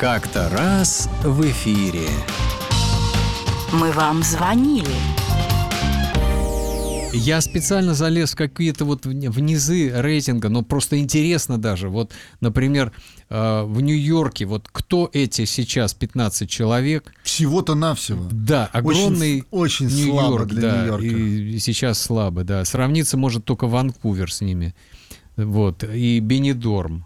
Как-то раз в эфире. Мы вам звонили. Я специально залез в какие-то вот в низы рейтинга, но просто интересно даже. Вот, например, в Нью-Йорке, вот кто эти сейчас 15 человек? Всего-то навсего. Да, огромный очень Нью-Йорк, слабо для да, Нью-Йорка. и сейчас слабо, да. Сравниться может только Ванкувер с ними. Вот, и Бенидорм.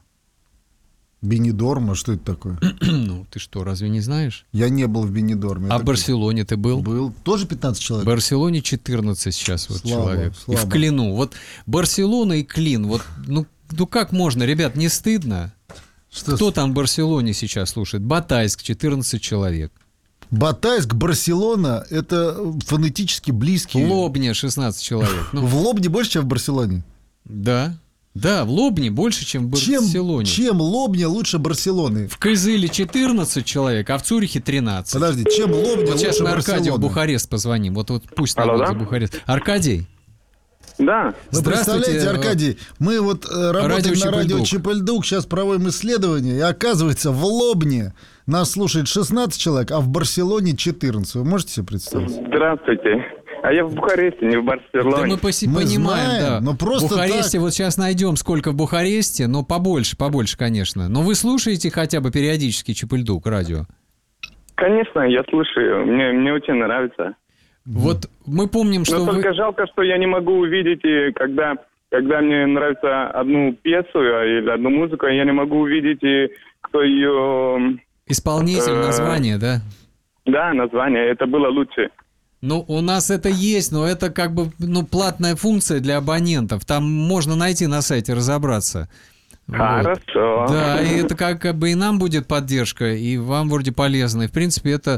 Бенидорм, а что это такое? Ну, ты что, разве не знаешь? Я не был в Бенидорме. А в Барселоне ты был? Был. Тоже 15 В человек? Барселоне 14 сейчас вот Слабо, человек. слабо. И в Клину. Вот Барселона и Клин. Вот, ну как можно, ребят, не стыдно? Кто там в Барселоне сейчас слушает? Батайск, 14 человек. Батайск, Барселона — это фонетически близкие. Лобня, 16 человек. Ну, В Лобне больше, чем в Барселоне? да. Да, в Лобне больше, чем в Барселоне. Чем Лобня лучше Барселоны? В Кызыле 14 человек, а в Цюрихе 13. Подожди, чем Лобня Вот сейчас лучше мы Аркадию в Барселоны? Бухарест позвоним. Вот пусть Алло, нам да? за Бухарест. Аркадий? Да. Вы представляете, Аркадий, мы вот работаем Радио на радио Чепельдук. Чепельдук, сейчас проводим исследование, и оказывается, в Лобне нас слушает 16 человек, а в Барселоне 14. Вы можете себе представить? Здравствуйте. А я в Бухаресте, не в Да Барселоне. мы понимаем, знаем, да. но просто в Бухаресте так. вот сейчас найдем, сколько в Бухаресте, но побольше, конечно. Но вы слушаете хотя бы периодически Чепельдук радио? Конечно, я слушаю. Мне очень нравится. Вот мы помним, что Но вы... только жалко, что я не могу увидеть, и когда мне нравится одну пьесу или одну музыку, я не могу увидеть, и кто ее... Исполнитель, название, да? Да, название. Это было лучше. Ну, у нас это есть, но это как бы, платная функция для абонентов. Там можно найти на сайте, разобраться. Хорошо. Вот. Да, и это как бы и нам будет поддержка, и вам вроде полезно. И, в принципе, это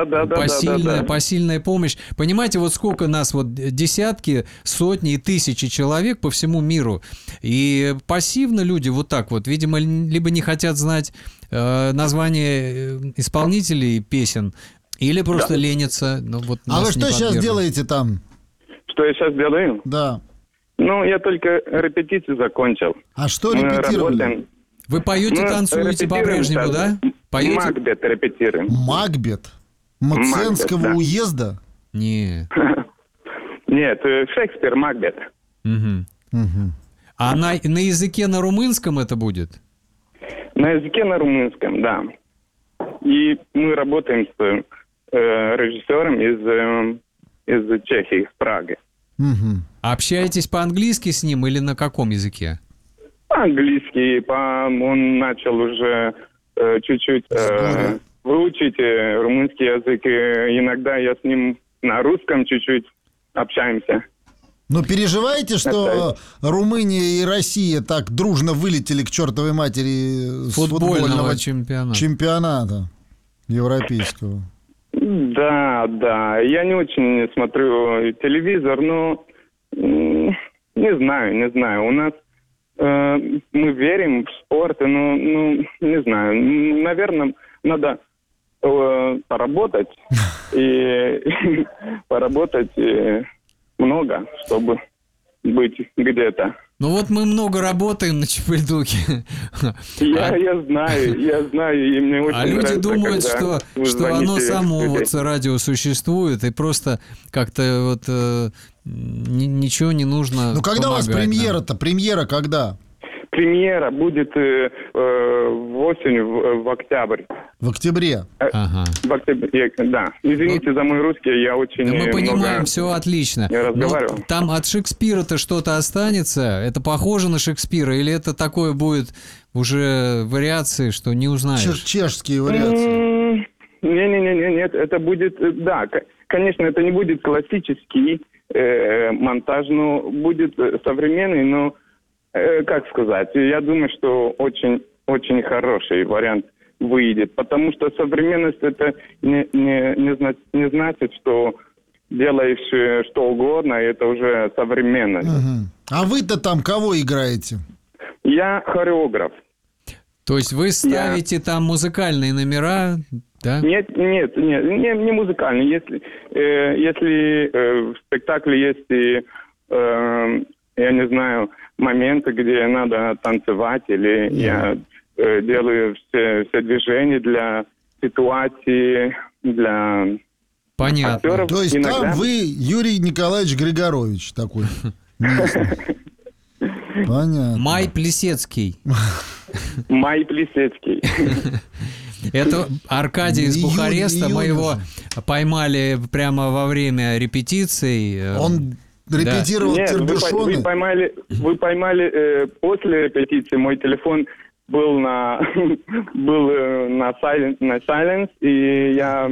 посильная помощь. Понимаете, вот сколько нас, вот десятки, сотни и тысячи человек по всему миру. И пассивно люди вот так вот, видимо, либо не хотят знать название исполнителей песен, или просто ленятся. Ну, вот А вы что сейчас делаете там? Что я сейчас делаю? Да. Ну, я только репетицию закончил. А что Мы репетировали? работаем. Вы поете, танцуете репетируем по-прежнему, сейчас. да? Поете? Макбет репетируем. Макбет? Мценского Макбет, да. уезда? Не. Нет, Шекспир, Макбет. Мгм. А на языке на румынском это будет? На языке на румынском, да. И мы работаем с режиссером из Чехии, из Праги. Мгм. А общаетесь по-английски с ним или на каком языке? Английский, он начал уже чуть-чуть выучить румынский язык. И иногда я с ним на русском чуть-чуть общаемся. Ну, переживаете, что Румыния и Россия так дружно вылетели к чертовой матери с Футбольного чемпионата европейского? Да. Я не очень смотрю телевизор, но не знаю. У нас мы верим в спорт, но не знаю. Наверное, надо поработать и поработать много, чтобы быть где-то. Ну вот мы много работаем на Чепельдуке. Я знаю, и мне очень А люди нравится, думают, когда вы что оно звоните само, людей. вот радио существует, и просто как-то вот ничего не нужно. Ну, когда у вас помогать нам. премьера-то? Премьера когда? Премьера будет в осень, в октябрь. В октябре. Ага. В октябре, да. Извините за мой русский, я очень Да мы понимаем, много все отлично. не Но разговаривал. там от Шекспира-то что-то останется? Это похоже на Шекспира? Или это такое будет уже вариации, что не узнаешь? Чешские вариации. Нет, это будет, да, конечно, это не будет классический монтаж, но будет современный, но, как сказать, я думаю, что очень, очень хороший вариант выйдет, потому что современность это не значит, что делаешь что угодно, это уже современность. Мгм. А вы-то там кого играете? Я хореограф. То есть вы ставите там музыкальные номера, да? Нет, не музыкальный. Если в спектакле есть, я не знаю, моменты, где надо танцевать, или я делаю все движения для ситуации, для Понятно. актеров. То есть иногда. там вы Юрий Николаевич Григорович такой. Понятно. Май Плесецкий. Май Плесецкий. Это Аркадий из Июнь, Бухареста. Мы июнь его уже. поймали прямо во время репетиций. Он репетировал Нет, Тербюшоны. вы поймали после репетиции. Мой телефон был на silence, и я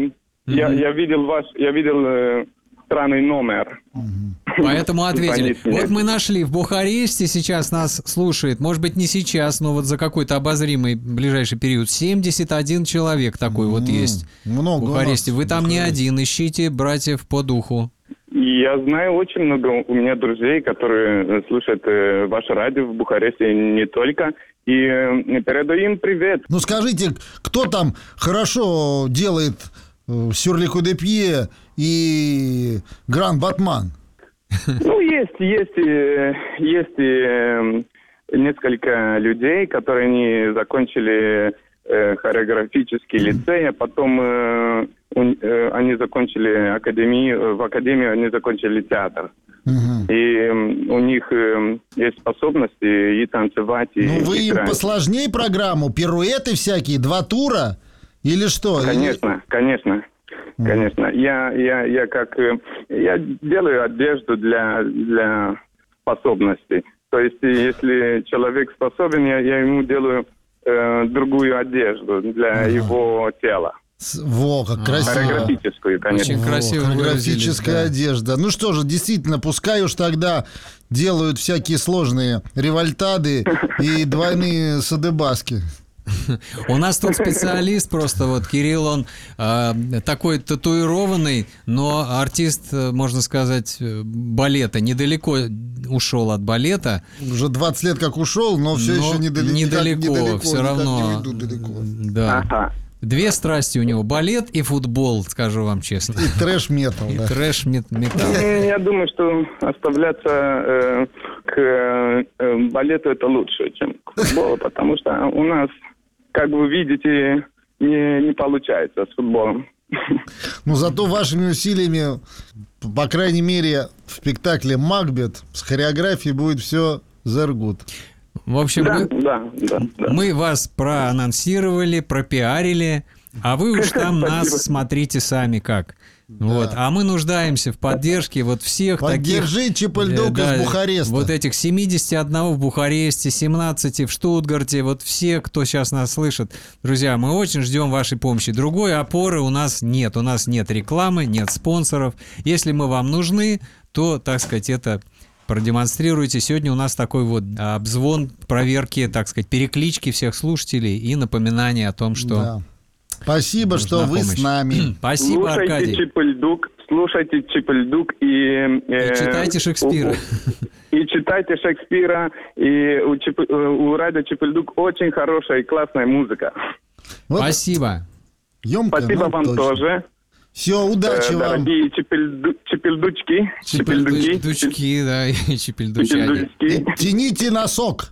видел странный номер. Поэтому ответили. Нет. Вот мы нашли в Бухаресте, сейчас нас слушает, может быть, не сейчас, но вот за какой-то обозримый ближайший период, 71 человек такой вот есть Много в Бухаресте. у нас Вы там в не Бухаресте. один, ищите братьев по духу. Я знаю очень много у меня друзей, которые слушают ваше радио в Бухаресте, и не только. И передаю им привет. Ну скажите, кто там хорошо делает Сюрлику де Пье и Гран Батман? Ну, есть несколько людей, которые не закончили хореографический лицей, а потом они закончили академию, в академии они закончили театр. И у них есть способности и танцевать, и Ну вы им играть. посложнее программу, пируэты всякие, 2 тура или что? Конечно. Я делаю одежду для способностей. То есть, если человек способен, я ему делаю другую одежду для его тела. Во, как красиво. Хореографическую, конечно. Очень красиво Хореографическая выразились, да. одежда. Ну что же, действительно, пускай уж тогда делают всякие сложные револьтады и двойные садебаски. У нас тут специалист просто, вот Кирилл, он такой татуированный, но артист, можно сказать, балета, недалеко ушел от балета. Уже 20 лет как ушел, но все еще недалеко, все равно. Не уйду далеко. Да. Ага. 2 страсти у него: балет и футбол, скажу вам честно. И трэш-метал, И да. трэш-метал. Я думаю, что оставляться к балету это лучше, чем к футболу, потому что у нас, как вы видите, не получается с футболом. Но зато вашими усилиями, по крайней мере, в спектакле «Макбет» с хореографией будет все very good. В общем, Да. мы вас проанонсировали, пропиарили, а вы уж там нас Спасибо. смотрите сами как. Вот. А мы нуждаемся в поддержке вот всех Поддержи таких... Чипольдук из Бухареста. Вот этих 71 в Бухаресте, 17 в Штутгарте, вот все, кто сейчас нас слышит. Друзья, мы очень ждем вашей помощи. Другой опоры у нас нет. У нас нет рекламы, нет спонсоров. Если мы вам нужны, то, так сказать, это... продемонстрируйте. Сегодня у нас такой вот обзвон проверки, так сказать, переклички всех слушателей и напоминание о том, что... Да. Спасибо, что вы помощь. с нами. Спасибо, Аркадий. Слушайте Чипольдук и читайте Шекспира. И читайте Шекспира. И у радио Чипольдук очень хорошая и классная музыка. Вот Спасибо. ёмко, Спасибо но вам точно. тоже. Все, удачи вам. Дорогие чипельдучки. Чипельдучки, да, и чипельдучаги. И тяните носок.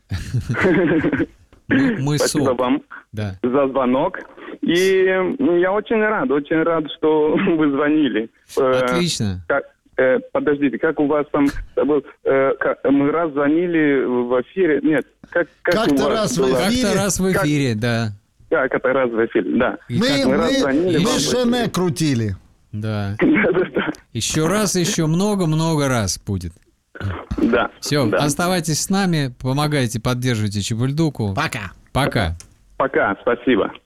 Мы Спасибо сок. вам Да. за звонок. И я очень рад, что вы звонили. Отлично. Подождите, как у вас там был? Мы раз звонили в эфире. Нет, как Как-то у вас раз в было? эфире. Как-то раз в эфире, да. Как это раз в эфире, да. И как- мы раз звонили Мы вам. шене крутили. Да. Да. Еще раз, еще много-много раз будет. Да. Все, да. оставайтесь с нами, помогайте, поддерживайте Чебульдуку. Пока. Пока. Пока, спасибо.